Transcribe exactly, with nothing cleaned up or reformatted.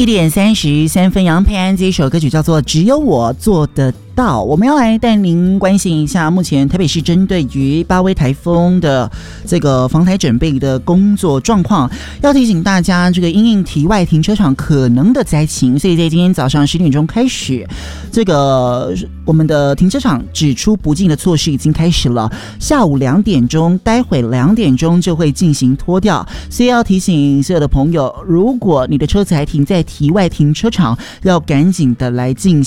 一点三十三分，杨佩安这一首歌曲叫做《只有我做得到》。我们要来带您关心一下目前台北市针对于八威台风的这个防台准备的工作状况。要提醒大家，这个因应堤外停车场可能的灾情，所以在今天早上十点钟开始，这个我们的停车场只出不进的措施已经开始了。下午两点钟，待会两点钟就会进行拖吊，所以要提醒所有的朋友，如果你的车子还停在堤外停车场，要赶紧的来进